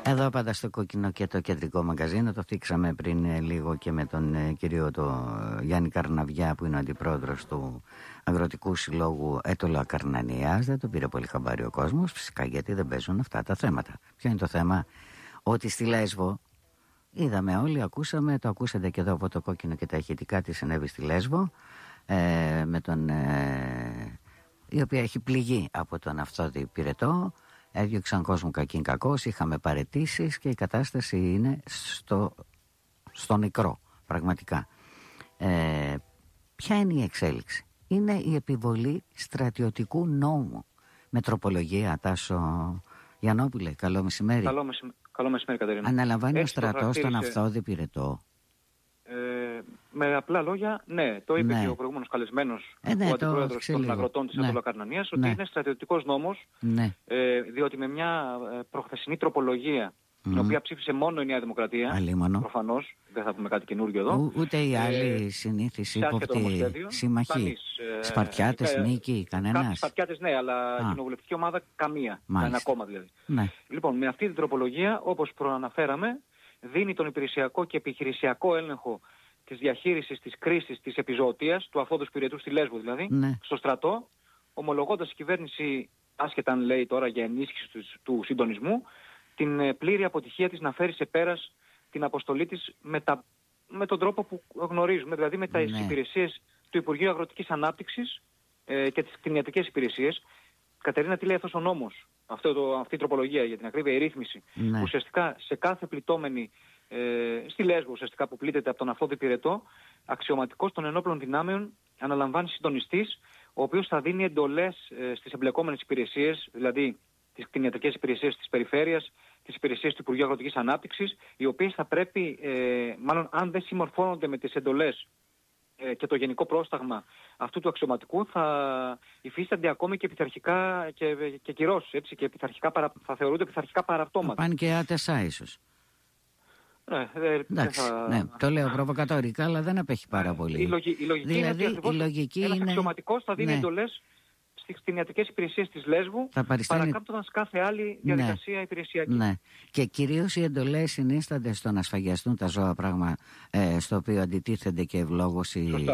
Εδώ πάντα στο Κόκκινο και το κεντρικό μαγκαζίνο. Το θίξαμε πριν λίγο και με τον κύριο Γιάννη Καρναβιά, που είναι ο αντιπρόεδρος του Αγροτικού Συλλόγου Έτολα Καρνανίας. Δεν το πήρε πολύ χαμπάρι ο κόσμος, φυσικά, γιατί δεν παίζουν αυτά τα θέματα. Ποιο είναι το θέμα? Ότι στη Λέσβο, είδαμε όλοι, ακούσαμε, το ακούσατε και εδώ από το Κόκκινο και τα ηχητικά, τι συνέβη στη Λέσβο, με τον, η οποία έχει πληγεί από τον Αυθόδη Πυρετό. Έδιωξαν κόσμο κακήν κακός, είχαμε παραιτήσεις και η κατάσταση είναι στο νεκρό, πραγματικά. Ποια είναι η εξέλιξη? Είναι η επιβολή στρατιωτικού νόμου με τροπολογία. Τάσο Γιαννόπουλε, καλό μεσημέρι. Καλό μεσημέρι, Κατερίνα. Αναλαμβάνει ο στρατός τον Αυθόδη Πυρετό? Με απλά λόγια, ναι, το είπε και ο προηγούμενος καλεσμένος, ο αντιπρόεδρος των αγροτών της Έτολα Καρνανίας, ότι είναι στρατιωτικός νόμος, διότι με μια προχθεσινή τροπολογία, την οποία ψήφισε μόνο η Νέα Δημοκρατία, προφανώς, δεν θα πούμε κάτι καινούργιο εδώ. Ούτε οι άλλοι συνήθεις ύποπτοι σύμμαχοι, Σπαρτιάτες, Νίκη, κανένας? Σπαρτιάτες ναι, αλλά κοινοβουλευτική ομάδα καμία, ένα κόμμα δηλαδή. Λοιπόν, με αυτή την τροπολογία, όπως προαναφέραμε, δίνει τον υπηρεσιακό και επιχειρησιακό έλεγχο της διαχείρισης της κρίσης της επιζωοτίας, του Αυθόδους Πυρετού στη Λέσβο δηλαδή, στο στρατό, ομολογώντας η κυβέρνηση, άσχετα αν λέει τώρα για ενίσχυση του συντονισμού, την πλήρη αποτυχία της να φέρει σε πέρας την αποστολή της με τον τρόπο που γνωρίζουμε, δηλαδή με τις υπηρεσίες του Υπουργείου Αγροτικής Ανάπτυξης και τις κτηνιατρικές υπηρεσίες. Κατερίνα, τι λέει αυτός ο νόμος, αυτή η τροπολογία για την ακρίβεια, η ρύθμιση, ουσιαστικά σε κάθε πληττόμενη στη Λέσβο, ουσιαστικά που πλήττεται από τον Αυθόδη Πυρετό, αξιωματικός των ενόπλων δυνάμεων αναλαμβάνει συντονιστής, ο οποίος θα δίνει εντολές στις εμπλεκόμενες υπηρεσίες, δηλαδή τις κτηνιατρικές υπηρεσίες της περιφέρειας, τις υπηρεσίες του Υπουργείου Αγροτικής Ανάπτυξης, οι οποίες θα πρέπει, μάλλον αν δεν συμμορφώνονται με τις εντολές και το γενικό πρόσταγμα αυτού του αξιωματικού, θα υφίστανται ακόμη και πειθαρχικά και κυρώσεις, έτσι, και θα θεωρούνται πειθαρχικά παραπτώματα. Πάνε και άτεσα ίσως. Εντάξει, το λέω προβοκατόρικα, αλλά δεν απέχει πάρα πολύ. Η λογική είναι ένας αξιωματικός θα δίνει εντολές στις κτηνιατρικές υπηρεσίες της Λέσβου, παρακάμπτοντας κάθε άλλη διαδικασία υπηρεσιακή. Ναι. Και κυρίως οι εντολές συνίστανται στο να σφαγιαστούν τα ζώα, πράγμα στο οποίο αντιτίθενται και ευλόγως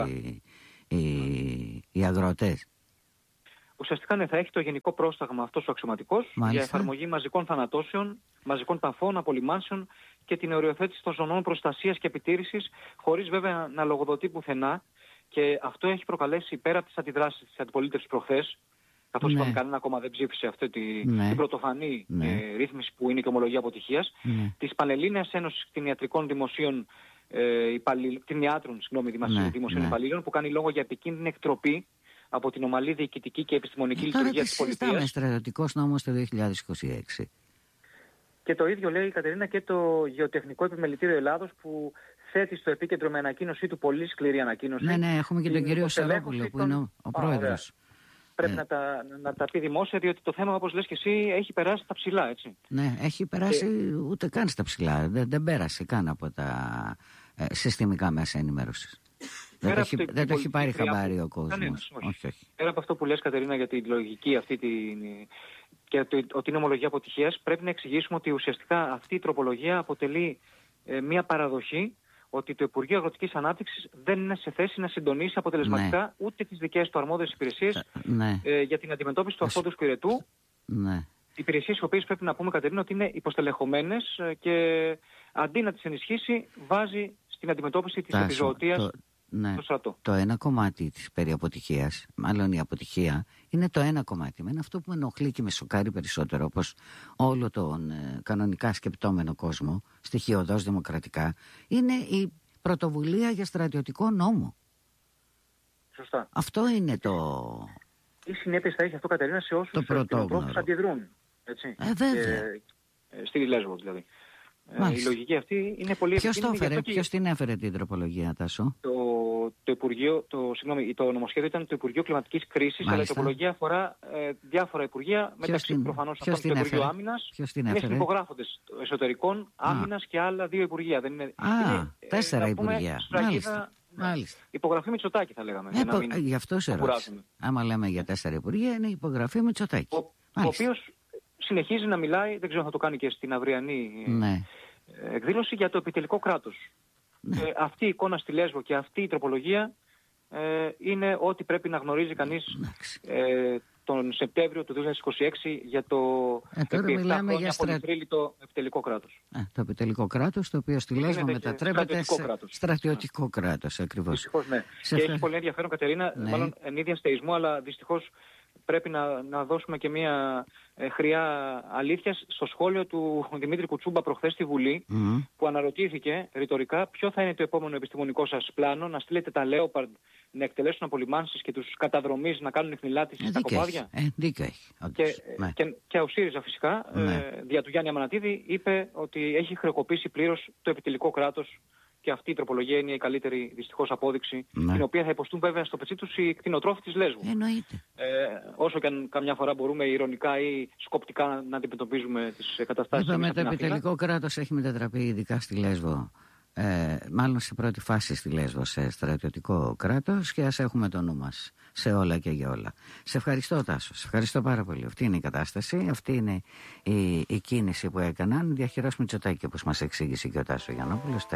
οι αγροτές. Ουσιαστικά ναι, θα έχει το γενικό πρόσταγμα αυτός ο αξιωματικός για εφαρμογή μαζικών θανατώσεων, μαζικών ταφών, απολυμάνσεων και την οριοθέτηση των ζωνών προστασίας και επιτήρησης, χωρίς βέβαια να λογοδοτεί πουθενά. Και αυτό έχει προκαλέσει, πέρα από τις αντιδράσεις της αντιπολίτευσης προχθές, καθώς είπαμε κανένα ακόμα δεν ψήφισε αυτή την πρωτοφανή ρύθμιση που είναι και ομολογία αποτυχίας, της Πανελλήνιας Ένωσης Κτηνιατρικών Δημοσίων Κτηνιάτρων Δημοσίων Υπαλλήλων, που κάνει λόγο για επικίνδυνη εκτροπή από την ομαλή διοικητική και επιστημονική λειτουργία της πολιτείας. Τώρα στρατιωτικός νόμος το 2026. Και το ίδιο λέει η Κατερίνα και το Γεωτεχνικό Επιμελητήριο Ελλάδος, που θέτει στο επίκεντρο με ανακοίνωσή του, πολύ σκληρή ανακοίνωση. Ναι, έχουμε και τον κύριο Σαρόπουλο που είναι ο πρόεδρος. Πρέπει να τα πει δημόσια, διότι το θέμα, όπως λες και εσύ, έχει περάσει στα ψηλά, έτσι. Ναι, έχει περάσει ούτε καν στα ψηλά. Δεν πέρασε καν από τα συστημικά μέσα ενημέρωσης. Δεν το έχει πάρει χαμπάρι ο κόσμος. Όχι. Πέρα από αυτό που λες, Κατερίνα, για τη λογική αυτή και ότι είναι ομολογία αποτυχίας, πρέπει να εξηγήσουμε ότι ουσιαστικά αυτή η τροπολογία αποτελεί μια παραδοχή ότι το Υπουργείο Αγροτικής Ανάπτυξης δεν είναι σε θέση να συντονίσει αποτελεσματικά ούτε τις δικές του αρμόδιες υπηρεσίες για την αντιμετώπιση του Αυθόδους Πυρετού. Υπηρεσίες οι οποίες πρέπει να πούμε, Κατερίνα, ότι είναι υποστελεχωμένες και αντί να τις ενισχύσει, βάζει στην αντιμετώπιση της επιζωοτίας στο στρατό. Το ένα κομμάτι της περιαποτυχίας, μάλλον η αποτυχία, είναι το ένα κομμάτι. Με αυτό που με ενοχλεί και με σοκάρει περισσότερο, όπως όλο τον κανονικά σκεπτόμενο κόσμο, στοιχειωδώς δημοκρατικά, είναι η πρωτοβουλία για στρατιωτικό νόμο. Σωστά. Αυτό είναι Τι συνέπειες θα έχει αυτό, Κατερίνα, σε όσους ανθρώπους αντιδρούν. Έτσι. Στη Λέσβο δηλαδή. Η λογική αυτή είναι πολύ επικίνδυνη. Ποιος την έφερε την τροπολογία, Τάσο? Το νομοσχέδιο ήταν το Υπουργείο Κλιματικής Κρίσης, αλλά η τροπολογία αφορά διάφορα υπουργεία, μεταξύ προφανώς αυτών του Υπουργείου Άμυνας. Είναι υπογράφοντες εσωτερικών, άμυνας και άλλα 2 υπουργεία. 4 υπουργεία. Μάλιστα. Υπογραφή Μητσοτάκη θα λέγαμε. Γι' αυτό σε ρώτησα. Άμα λέμε για 4 υπουργεία, είναι υπογραφή Μητσοτάκη. Ο οποίος συνεχίζει να μιλάει, δεν ξέρω αν θα το κάνει και στην αυριανή εκδήλωση, για το επιτελικό κράτος. Αυτή η εικόνα στη Λέσβο και αυτή η τροπολογία είναι ό,τι πρέπει να γνωρίζει κανείς τον Σεπτέμβριο του 2026 για το τώρα μιλάμε για πολυτρίλητο επιτελικό κράτος. Το επιτελικό κράτος, το οποίο στη Λέσβο μετατρέπεται σε στρατιωτικό κράτος, ακριβώς. Δυστυχώς, ναι. Και έχει πολύ ενδιαφέρον, Κατερίνα, μάλλον εν ίδια αστεϊσμό, αλλά δυστυχώς πρέπει να δώσουμε και μια χρειά αλήθειας στο σχόλιο του Δημήτρη Κουτσούμπα προχθές στη Βουλή, που αναρωτήθηκε ρητορικά ποιο θα είναι το επόμενο επιστημονικό σας πλάνο, να στείλετε τα Λέοπαρντ να εκτελέσουν απολυμάνσεις και τους καταδρομείς να κάνουν χνηλάτιση στα κοπάδια. Δίκιο έχει. Και ο ΣΥΡΙΖΑ φυσικά, δια του Γιάννη Αμανατίδη, είπε ότι έχει χρεοκοπήσει πλήρως το επιτελικό κράτος. Και αυτή η τροπολογία είναι η καλύτερη δυστυχώς απόδειξη, την οποία θα υποστούν βέβαια στο πετσί τους οι κτηνοτρόφοι της Λέσβου. Εννοείται. Όσο και αν καμιά φορά μπορούμε ειρωνικά ή σκοπτικά να αντιμετωπίζουμε τις καταστάσεις. Είπαμε, το επιτελικό κράτος έχει μετατραπεί ειδικά στη Λέσβο, μάλλον σε πρώτη φάση στη Λέσβο, σε στρατιωτικό κράτος, και ας έχουμε το νου μας σε όλα και για όλα. Σε ευχαριστώ, Τάσο. Σε ευχαριστώ πάρα πολύ. Αυτή είναι η κατάσταση, αυτή είναι η κίνηση που έκαναν. Διαχειρός Μητσοτάκη, όπως μας εξήγησε και ο Τάσο Γιαννόπουλος.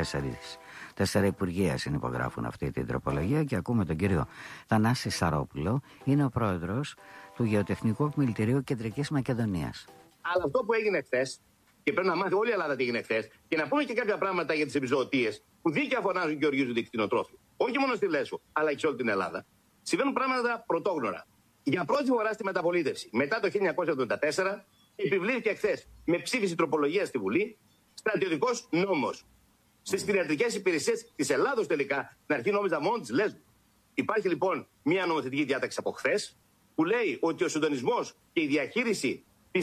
4 υπουργεία συνυπογράφουν αυτή την τροπολογία, και ακούμε τον κύριο Θανάση Σαρόπουλο. Είναι ο πρόεδρος του Γεωτεχνικού Επιμελητηρίου Κεντρικής Μακεδονίας. Αλλά αυτό που έγινε χθες, και πρέπει να μάθει όλη η Ελλάδα τι έγινε χθες, και να πούμε και κάποια πράγματα για τις επιζωοτίες που δίκαια φωνάζουν και οργίζονται οι κτηνοτρόφοι. Όχι μόνο στη Λέσβο, αλλά και σε όλη την Ελλάδα. Συμβαίνουν πράγματα πρωτόγνωρα. Για πρώτη φορά στη μεταπολίτευση, μετά το 1974, επιβλήθηκε χθες με ψήφιση τροπολογία στη Βουλή στρατιωτικός νόμος. Στις κτηνιατρικές υπηρεσίες της Ελλάδος τελικά, στην αρχή νόμιζα μόνο της Λέσβου. Υπάρχει λοιπόν μια νομοθετική διάταξη από χθες που λέει ότι ο συντονισμός και η διαχείριση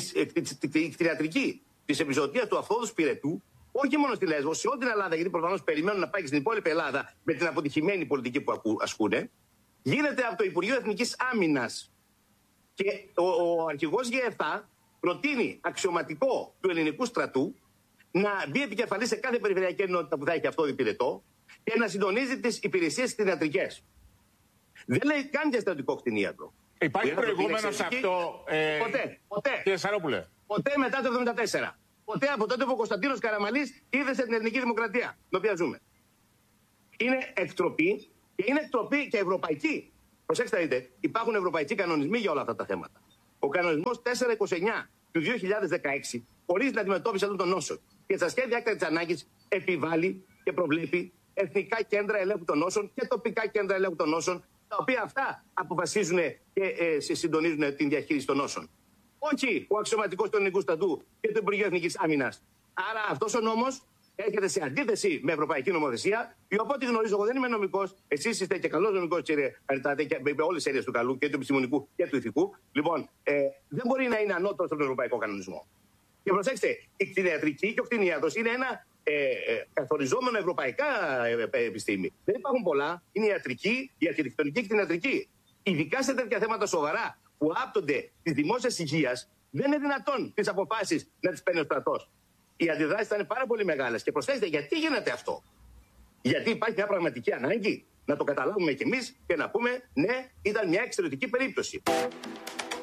τη κτηνιατρική της επιζωοτίας του αυθόδους πυρετού, όχι μόνο στη Λέσβο, σε όλη την Ελλάδα, γιατί προφανώς περιμένουν να πάει και στην υπόλοιπη Ελλάδα με την αποτυχημένη πολιτική που ασκούν, γίνεται από το Υπουργείο Εθνικής Άμυνας. Και ο αρχηγός ΓΕΕΦΑ προτείνει αξιωματικό του ελληνικού στρατού να μπει επικεφαλής σε κάθε περιφερειακή ενότητα που θα έχει αυτό πυρετό και να συντονίζει τις υπηρεσίες κτηνιατρικές. Δεν λέει καν για στρατιωτικό κτηνίατρο. Υπάρχει προηγούμενο σε αυτό. Ποτέ. Κύριε Σαρόπουλε. Ποτέ μετά το 1974. Ποτέ από τότε που ο Κωνσταντίνος Καραμανλής ίδρυσε την Ελληνική Δημοκρατία, την οποία ζούμε. Είναι εκτροπή, και είναι εκτροπή και ευρωπαϊκή. Προσέξτε, δείτε, υπάρχουν ευρωπαϊκοί κανονισμοί για όλα αυτά τα θέματα. Ο κανονισμός 429 του 2016 ορίζει την αντιμετώπιση αυτών των νόσων. Και στα σχέδια έκτακτης ανάγκης επιβάλλει και προβλέπει εθνικά κέντρα ελέγχου των νόσων και τοπικά κέντρα ελέγχου των νόσων, τα οποία αυτά αποφασίζουν και συντονίζουν την διαχείριση των νόσων. Όχι ο αξιωματικός του ελληνικού στρατού και του Υπουργείου Εθνικής Άμυνας. Άρα αυτός ο νόμος έρχεται σε αντίθεση με ευρωπαϊκή νομοθεσία, η οποία ό,τι γνωρίζω, εγώ δεν είμαι νομικός, εσείς είστε και καλός νομικός, κύριε Καριτάτε, και με όλες τις έννοιες του καλού, και του επιστημονικού και του ηθικού. Λοιπόν, δεν μπορεί να είναι ανώτερο στον ευρωπαϊκό κανονισμό. Και προσέξτε, η κτηνιατρική και ο κτηνίατρος είναι ένα καθοριζόμενο ευρωπαϊκά επιστήμη. Δεν υπάρχουν πολλά. Είναι η ιατρική, η αρχιτεκτονική και η κτηνιατρική. Ειδικά σε τέτοια θέματα σοβαρά που άπτονται τη δημόσια υγεία, δεν είναι δυνατόν τις αποφάσεις να τις παίρνει ο στρατός. Οι αντιδράσεις θα είναι πάρα πολύ μεγάλες. Και προσέξτε, γιατί γίνεται αυτό? Γιατί υπάρχει μια πραγματική ανάγκη να το καταλάβουμε κι εμείς και να πούμε, ναι, ήταν μια εξαιρετική περίπτωση.